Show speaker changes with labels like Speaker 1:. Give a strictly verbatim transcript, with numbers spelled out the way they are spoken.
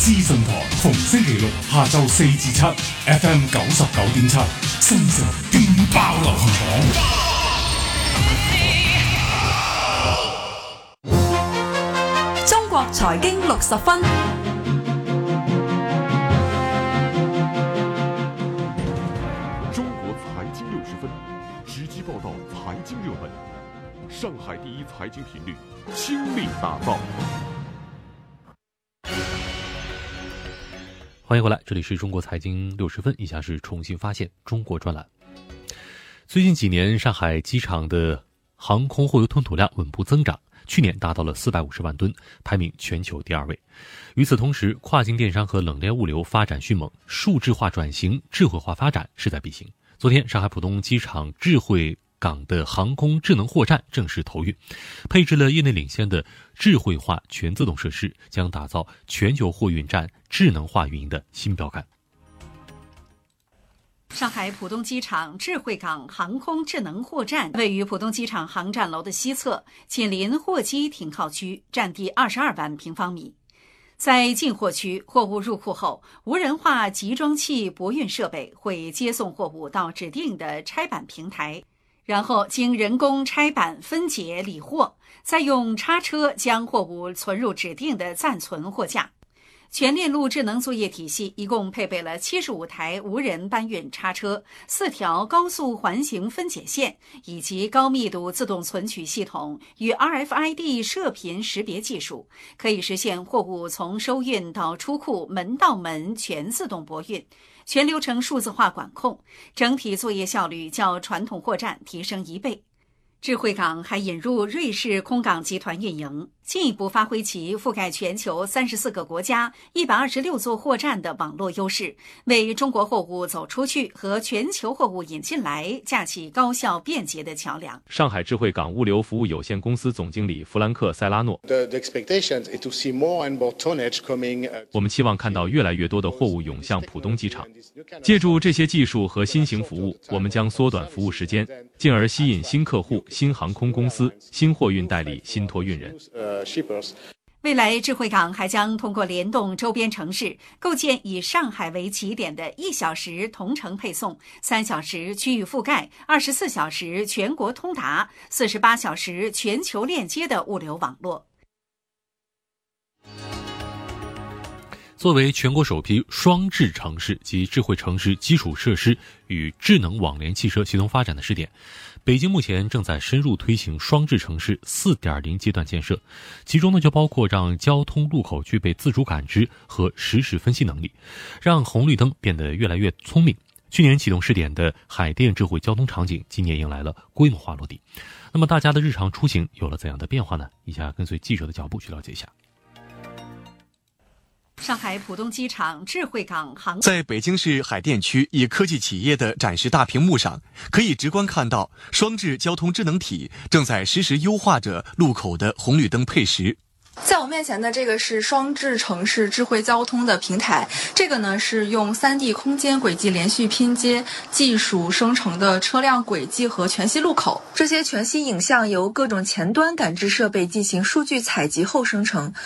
Speaker 1: 資訊台，逢星期六下晝四至七 ，F M 九十九點七，新城勁爆流行
Speaker 2: 榜。中國財經六十分。
Speaker 3: 中國財經六十分，直擊報道財經熱門。上海第一財經頻率，傾力打造。
Speaker 4: 歡迎回來，這裡是中國財經六十分，以下是重新發現中國專欄。最近幾年，上海機場的航空貨運吞吐量穩步增長，去年達到了四百五十萬噸，排名全球第二位。與此同時，跨境電商和冷鏈物流發展迅猛，數字化轉型、智慧化發展勢在必行。昨天，上海浦東機場智慧港的航空智能貨站正式投運，配置了業內領先的智慧化全自動設施，將打造全球貨運站智能化運營的新標杆。
Speaker 5: 上海浦東機場智慧港航空智能貨站位於浦東機場航站樓的西側，緊鄰貨機停靠區，占地二十二萬平方米。在進貨區，貨物入庫後，無人化集裝器駁運設備會接送貨物到指定的拆板平台，然後經人工拆板分解理貨，再用叉車將貨物存入指定的暫存貨架。全鏈路智能作業體系一共配備了七十五台無人搬運叉車、四條高速環形分解線以及高密度自動存取系統與 R F I D 射頻識別技術，可以實現貨物從收運到出庫門到門全自動駁運，全流程數字化管控，整體作業效率較傳統貨站提升一倍。智慧港還引入瑞士空港集團運營，進一步發揮其覆蓋全球三十四個國家、一百二十六座貨站的網絡優勢，為中國貨物走出去和全球貨物引進來架起高效便捷的橋樑。
Speaker 6: 上海智慧港物流服務有限公司總經理弗蘭克·塞拉諾，我們期望看到越來越多的貨物湧向浦東機場，借助這些技術和新型服務，我們將縮短服務時間，進而吸引新客戶、新航空公司、新貨運代理、新託運人。
Speaker 5: 未來智慧港還將通過聯動周邊城市，構建以上海為起點的一小時同城配送、三小時區域覆蓋、二十四小時全國通達、四十八小時全球鏈接的物流網絡。
Speaker 4: 作為全國首批雙智城市及智慧城市基礎設施與智能網聯汽車協同發展的試點，北京目前正在深入推行雙智城市 四點零 階段建設，其中呢就包括讓交通路口具備自主感知和實時分析能力，讓紅綠燈變得越來越聰明。去年啟動試點的海淀智慧交通場景，今年迎來了規模化落地。那麼大家的日常出行有了怎樣的變化呢？以下跟隨記者的腳步去了解一下。
Speaker 5: 上海浦東機場智慧港航
Speaker 7: 在北京市海淀區一科技企業的展示大屏幕上，可以直觀看到雙智交通智能體正在實時優化着路口的紅綠燈配時。
Speaker 8: 在我面前的這個是雙智城市智慧交通的平台，這個呢是用 三 D 空間軌跡連續拼接技術生成的車輛軌跡和全息路口，這些全息影像由各種前端感知設備進行數據採集後生成。